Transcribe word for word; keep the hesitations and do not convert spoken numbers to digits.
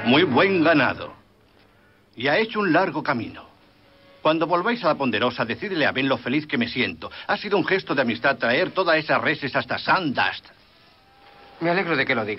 Muy buen ganado. Y ha hecho un largo camino. Cuando volváis a la Ponderosa, decídele a Ben lo feliz que me siento. Ha sido un gesto de amistad traer todas esas reses hasta Sandust. Me alegro de que lo diga.